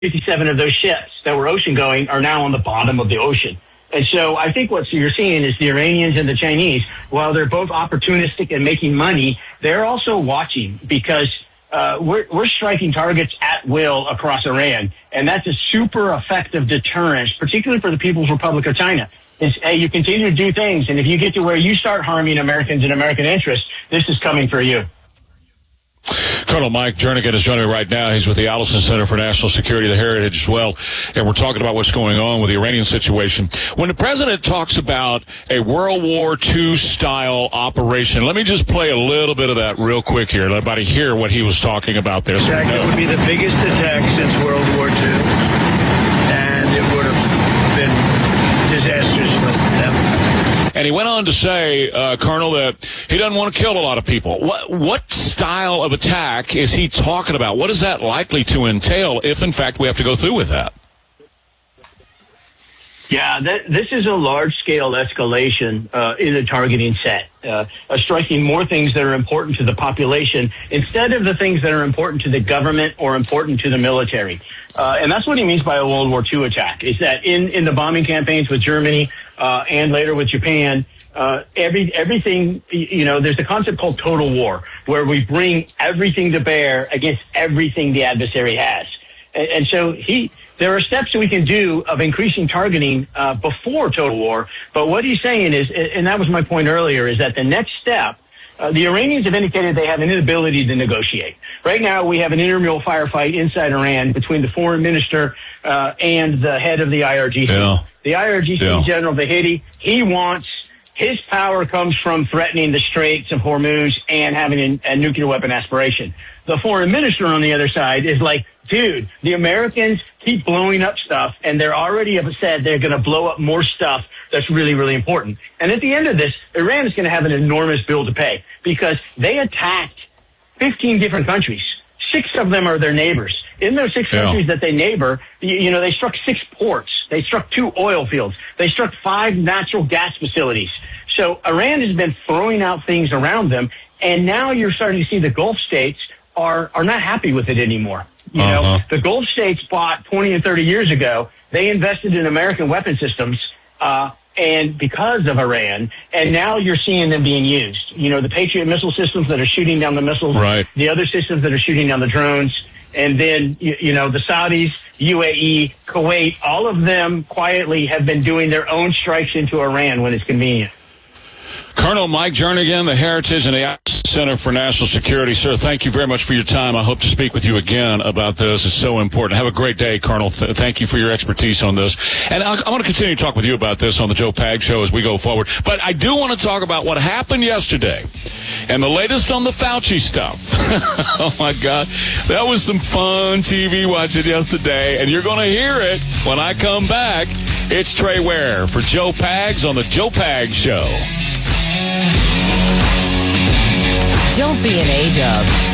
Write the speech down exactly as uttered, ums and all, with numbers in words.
fifty-seven of those ships that were ocean going are now on the bottom of the ocean. And so I think what you're seeing is the Iranians and the Chinese, while they're both opportunistic and making money, they're also watching because uh, we're, we're striking targets at will across Iran. And that's a super effective deterrent, particularly for the People's Republic of China. Is, hey, you continue to do things, and if you get to where you start harming Americans and American interests, this is coming for you. Colonel Mike Jernigan is joining me right now. He's with the Allison Center for National Security, the Heritage as well, and we're talking about what's going on with the Iranian situation. When the president talks about a World War Two style operation, let me just play a little bit of that real quick here. Let everybody hear what he was talking about there. Attack that would be the biggest attack since World War Two, and it would have been disastrous for them. And he went on to say, uh, Colonel, that he doesn't want to kill a lot of people. What what style of attack is he talking about? What is that likely to entail if, in fact, we have to go through with that? Yeah, th- this is a large-scale escalation uh, in the targeting set, uh, uh, striking more things that are important to the population instead of the things that are important to the government or important to the military. Uh, and that's what he means by a World War Two attack, is that in, in the bombing campaigns with Germany uh, and later with Japan, uh, every everything, you know, there's a concept called total war, where we bring everything to bear against everything the adversary has. And, and so he... There are steps we can do of increasing targeting uh, before total war. But what he's saying is, and that was my point earlier, is that the next step, uh, the Iranians have indicated they have an inability to negotiate. Right now, we have an intramural firefight inside Iran between the foreign minister uh, and the head of the I R G C. Yeah. The I R G C, yeah. General Vahidi, he wants, his power comes from threatening the Straits of Hormuz and having a, a nuclear weapon aspiration. The foreign minister on the other side is like, dude, the Americans keep blowing up stuff, and they're already have said they're going to blow up more stuff that's really, really important. And at the end of this, Iran is going to have an enormous bill to pay because they attacked fifteen different countries. Six of them are their neighbors. In those six yeah. countries that they neighbor, you, you know, they struck six ports. They struck two oil fields. They struck five natural gas facilities. So Iran has been throwing out things around them, and now you're starting to see the Gulf states are, are not happy with it anymore. You know, uh-huh. the Gulf states bought twenty and thirty years ago. They invested in American weapon systems, uh, and because of Iran, and now you're seeing them being used. You know, the Patriot missile systems that are shooting down the missiles, right. the other systems that are shooting down the drones, and then, you, you know, the Saudis, U A E, Kuwait, all of them quietly have been doing their own strikes into Iran when it's convenient. Colonel Mike Jernigan, the Heritage and the Center for National Security. Sir, thank you very much for your time. I hope to speak with you again about this. It's so important. Have a great day, Colonel. Th- thank you for your expertise on this. And I, I want to continue to talk with you about this on the Joe Pag Show as we go forward. But I do want to talk about what happened yesterday and the latest on the Fauci stuff. Oh, my God. That was some fun T V watching yesterday, and you're going to hear it when I come back. It's Trey Ware for Joe Pags on the Joe Pag Show. Don't be an A-dub.